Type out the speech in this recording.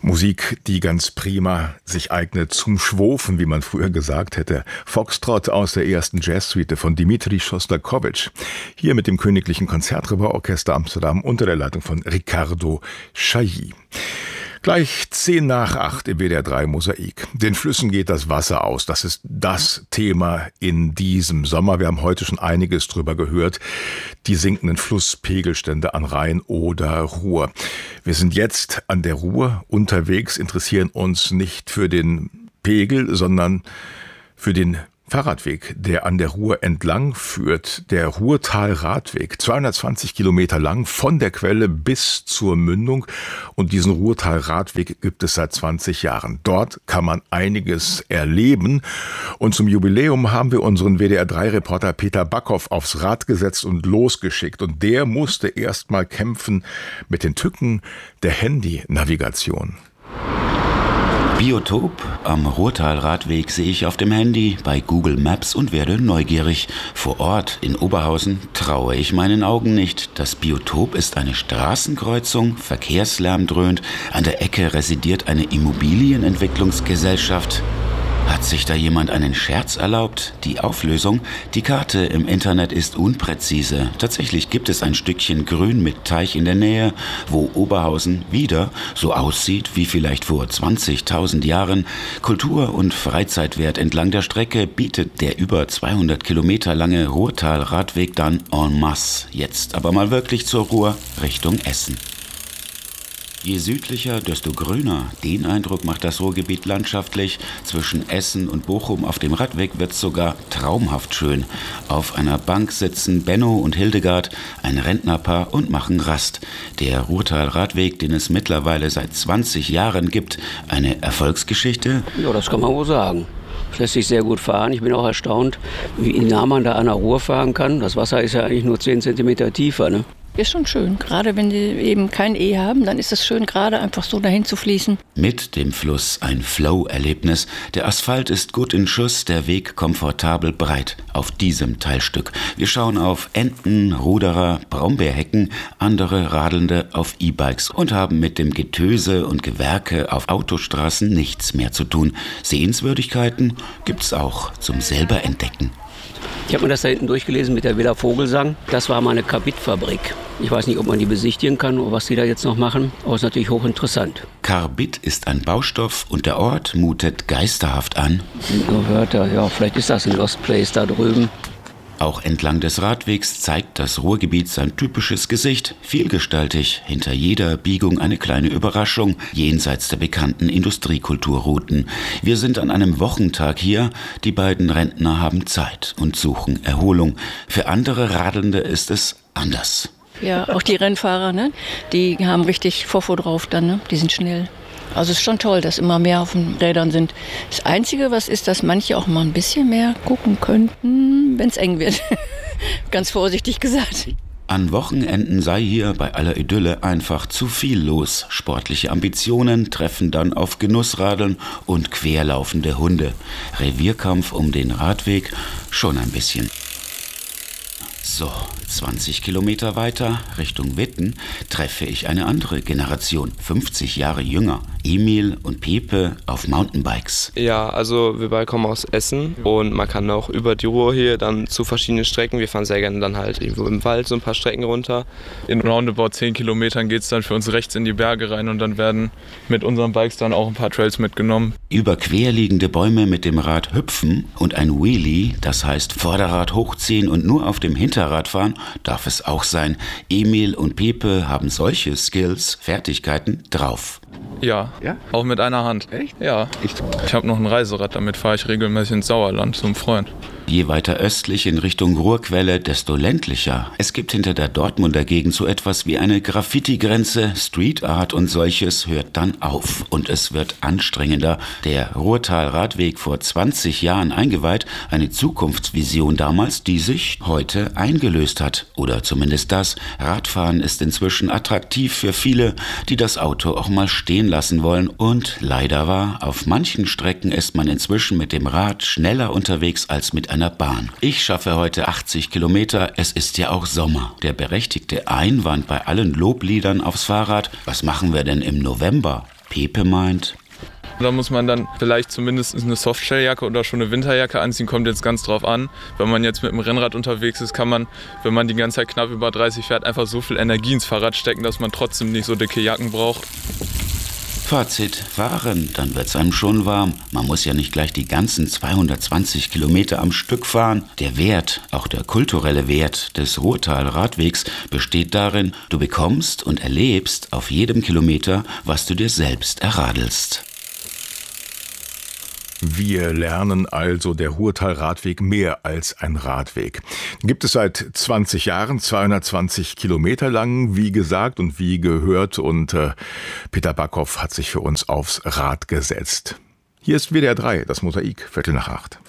Musik, die ganz prima sich eignet zum Schwofen, wie man früher gesagt hätte. Foxtrot aus der ersten Jazzsuite von Dmitri Schostakowitsch. Hier mit dem Königlichen Konzertgebauorchester Amsterdam unter der Leitung von Ricardo Chailly. Gleich 7:10 im WDR 3 Mosaik. Den Flüssen geht das Wasser aus. Das ist das Thema in diesem Sommer. Wir haben heute schon einiges drüber gehört. Die sinkenden Flusspegelstände an Rhein oder Ruhr. Wir sind jetzt an der Ruhr unterwegs, interessieren uns nicht für den Pegel, sondern für den Fahrradweg, der an der Ruhr entlang führt, der Ruhrtal-Radweg, 220 Kilometer lang, von der Quelle bis zur Mündung. Und diesen Ruhrtal-Radweg gibt es seit 20 Jahren. Dort kann man einiges erleben. Und zum Jubiläum haben wir unseren WDR-3-Reporter Peter Backhoff aufs Rad gesetzt und losgeschickt. Und der musste erst mal kämpfen mit den Tücken der Handy-Navigation. Biotop am Ruhrtal-Radweg sehe ich auf dem Handy bei Google Maps und werde neugierig. Vor Ort in Oberhausen traue ich meinen Augen nicht. Das Biotop ist eine Straßenkreuzung, Verkehrslärm dröhnt. An der Ecke residiert eine Immobilienentwicklungsgesellschaft. Hat sich da jemand einen Scherz erlaubt? Die Auflösung? Die Karte im Internet ist unpräzise. Tatsächlich gibt es ein Stückchen Grün mit Teich in der Nähe, wo Oberhausen wieder so aussieht wie vielleicht vor 20.000 Jahren. Kultur- und Freizeitwert entlang der Strecke bietet der über 200 Kilometer lange Ruhrtal-Radweg dann en masse. Jetzt aber mal wirklich zur Ruhr Richtung Essen. Je südlicher, desto grüner. Den Eindruck macht das Ruhrgebiet landschaftlich. Zwischen Essen und Bochum auf dem Radweg wird's sogar traumhaft schön. Auf einer Bank sitzen Benno und Hildegard, ein Rentnerpaar, und machen Rast. Der Ruhrtal-Radweg, den es mittlerweile seit 20 Jahren gibt, eine Erfolgsgeschichte? Ja, das kann man wohl sagen. Es lässt sich sehr gut fahren. Ich bin auch erstaunt, wie nah man da an der Ruhr fahren kann. Das Wasser ist ja eigentlich nur 10 Zentimeter tiefer, ne? Ist schon schön. Gerade wenn die eben kein E haben, dann ist es schön, gerade einfach so dahin zu fließen. Mit dem Fluss ein Flow-Erlebnis. Der Asphalt ist gut in Schuss, der Weg komfortabel breit auf diesem Teilstück. Wir schauen auf Enten, Ruderer, Brombeerhecken, andere Radelnde auf E-Bikes und haben mit dem Getöse und Gewerke auf Autostraßen nichts mehr zu tun. Sehenswürdigkeiten gibt's auch zum selber entdecken. Ich habe mir das da hinten durchgelesen mit der Villa Vogelsang. Das war mal eine Karbidfabrik. Ich weiß nicht, ob man die besichtigen kann oder was die da jetzt noch machen, aber es ist natürlich hochinteressant. Karbid ist ein Baustoff und der Ort mutet geisterhaft an. Nur Wörter, ja, vielleicht ist das ein Lost Place da drüben. Auch entlang des Radwegs zeigt das Ruhrgebiet sein typisches Gesicht, vielgestaltig, hinter jeder Biegung eine kleine Überraschung, jenseits der bekannten Industriekulturrouten. Wir sind an einem Wochentag hier, die beiden Rentner haben Zeit und suchen Erholung. Für andere Radelnde ist es anders. Ja, auch die Rennfahrer, ne? Die haben richtig Fofo drauf dann, ne? Die sind schnell. Also es ist schon toll, dass immer mehr auf den Rädern sind. Das Einzige, was ist, dass manche auch mal ein bisschen mehr gucken könnten, wenn es eng wird. Ganz vorsichtig gesagt. An Wochenenden sei hier bei aller Idylle einfach zu viel los. Sportliche Ambitionen treffen dann auf Genussradeln und querlaufende Hunde. Revierkampf um den Radweg schon ein bisschen. So, 20 Kilometer weiter Richtung Witten treffe ich eine andere Generation, 50 Jahre jünger. Emil und Pepe auf Mountainbikes. Ja, also wir beide kommen aus Essen und man kann auch über die Ruhr hier dann zu verschiedenen Strecken. Wir fahren sehr gerne dann halt irgendwo im Wald so ein paar Strecken runter. In roundabout 10 Kilometern geht es dann für uns rechts in die Berge rein und dann werden mit unseren Bikes dann auch ein paar Trails mitgenommen. Über querliegende Bäume mit dem Rad hüpfen und ein Wheelie, das heißt Vorderrad hochziehen und nur auf dem Hinterrad fahren, darf es auch sein. Emil und Pepe haben solche Skills, Fertigkeiten drauf. Ja, auch mit einer Hand. Echt? Ja, ich habe noch ein Reiserad, damit fahre ich regelmäßig ins Sauerland zum Freund. Je weiter östlich in Richtung Ruhrquelle, desto ländlicher. Es gibt hinter der Dortmunder Gegend so etwas wie eine Graffiti-Grenze, Street Art und solches hört dann auf. Und es wird anstrengender. Der Ruhrtal-Radweg vor 20 Jahren eingeweiht, eine Zukunftsvision damals, die sich heute eingelöst hat. Oder zumindest das. Radfahren ist inzwischen attraktiv für viele, die das Auto auch mal stehen lassen wollen. Und leider wahr, auf manchen Strecken ist man inzwischen mit dem Rad schneller unterwegs als mit einer Bahn. Ich schaffe heute 80 Kilometer, es ist ja auch Sommer. Der berechtigte Einwand bei allen Lobliedern aufs Fahrrad, was machen wir denn im November? Pepe meint: Da muss man dann vielleicht zumindest eine Softshelljacke oder schon eine Winterjacke anziehen, kommt jetzt ganz drauf an. Wenn man jetzt mit dem Rennrad unterwegs ist, kann man, wenn man die ganze Zeit knapp über 30 fährt, einfach so viel Energie ins Fahrrad stecken, dass man trotzdem nicht so dicke Jacken braucht. Fazit: fahren, dann wird's einem schon warm. Man muss ja nicht gleich die ganzen 220 Kilometer am Stück fahren. Der Wert, auch der kulturelle Wert des Ruhrtal-Radwegs besteht darin, du bekommst und erlebst auf jedem Kilometer, was du dir selbst erradelst. Wir lernen also, der Ruhrtal-Radweg mehr als ein Radweg. Den gibt es seit 20 Jahren, 220 Kilometer lang, wie gesagt und wie gehört. Und Peter Backhoff hat sich für uns aufs Rad gesetzt. Hier ist WDR 3, das Mosaik, 7:45.